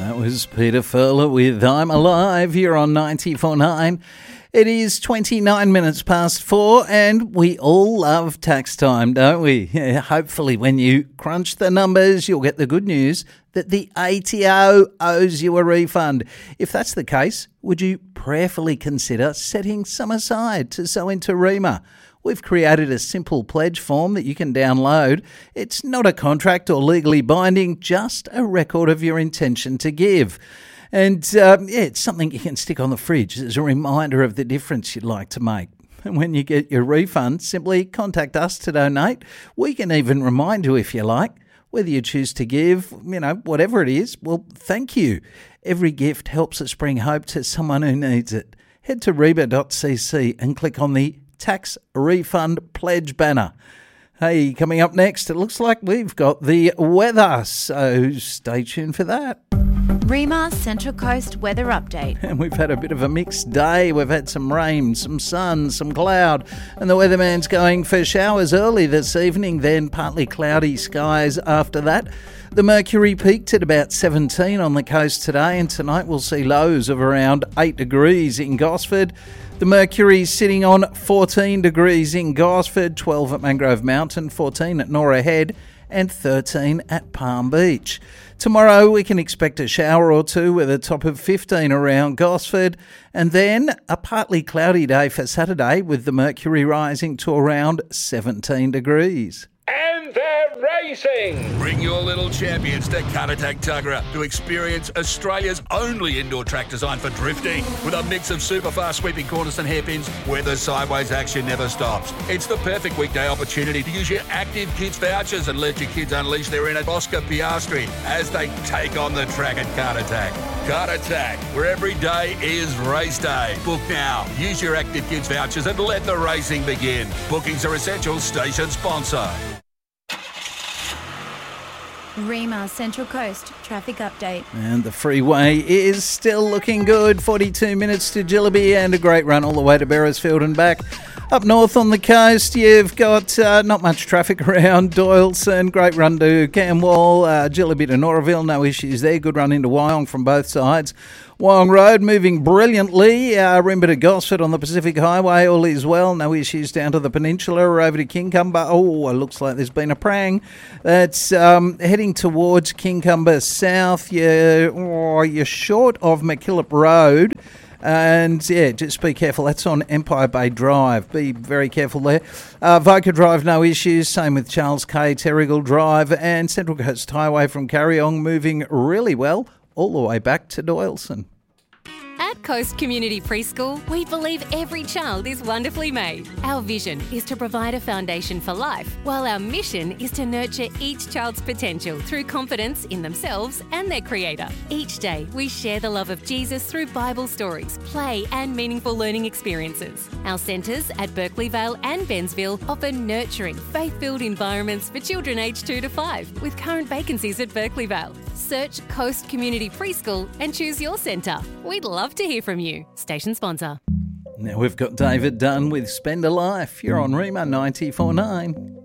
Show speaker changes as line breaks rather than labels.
That was Peter Furler with I'm Alive here on 94.9. It is 29 minutes past 4 and we all love tax time, don't we? Yeah, hopefully when you crunch the numbers, you'll get the good news that the ATO owes you a refund. If that's the case, would you prayerfully consider setting some aside to sow into REMA? We've created a simple pledge form that you can download. It's not a contract or legally binding, just a record of your intention to give. And it's something you can stick on the fridge as a reminder of the difference you'd like to make. And when you get your refund, simply contact us to donate. We can even remind you if you like. Whether you choose to give, whatever it is, well, thank you. Every gift helps us bring hope to someone who needs it. Head to reba.cc and click on the Tax Refund Pledge banner. Hey, coming up next, it looks like we've got the weather, so stay tuned for that.
REMA Central Coast weather update.
And we've had a bit of a mixed day. We've had some rain, some sun, some cloud, and the weatherman's going for showers early this evening, then partly cloudy skies after that. The mercury peaked at about 17 on the coast today, and tonight we'll see lows of around 8 degrees in Gosford. The mercury's sitting on 14 degrees in Gosford, 12 at Mangrove Mountain, 14 at Norah Head, and 13 at Palm Beach. Tomorrow we can expect a shower or two with a top of 15 around Gosford, and then a partly cloudy day for Saturday with the mercury rising to around 17 degrees.
And they're racing!
Bring your little champions to Caratak Tuggerah to experience Australia's only indoor track designed for drifting. With a mix of super fast sweeping corners and hairpins where the sideways action never stops. It's the perfect weekday opportunity to use your Active Kids vouchers and let your kids unleash their inner Oscar Piastri as they take on the track at Caratak. Caratak, where every day is race day. Book now. Use your Active Kids vouchers and let the racing begin. Bookings are essential. Station sponsor.
REMA Central Coast traffic update.
And the freeway is still looking good. 42 minutes to Jillaby and a great run all the way to Beresfield and back. Up north on the coast, you've got not much traffic around Doyleson. Great run to Camwell, Jillaby to Noraville, no issues there. Good run into Wyong from both sides. Wyong Road moving brilliantly. Rimba to Gosford on the Pacific Highway, all is well. No issues down to the Peninsula or over to Kincumber. Oh, it looks like there's been a prang. That's heading towards Kincumber South. You're short of McKillop Road. And, yeah, just be careful. That's on Empire Bay Drive. Be very careful there. Voca Drive, no issues. Same with Charles K. Terrigal Drive. And Central Coast Highway from Carryong moving really well all the way back to Doyleson.
At Coast Community Preschool, we believe every child is wonderfully made. Our vision is to provide a foundation for life, while our mission is to nurture each child's potential through confidence in themselves and their Creator. Each day, we share the love of Jesus through Bible stories, play and meaningful learning experiences. Our centres at Berkeley Vale and Bensville offer nurturing, faith-filled environments for children aged 2 to 5, with current vacancies at Berkeley Vale. Search Coast Community Preschool and choose your centre. We'd love to hear from you. Station sponsor.
Now we've got David Dunn with Spend a Life. You're on REMA 94.9.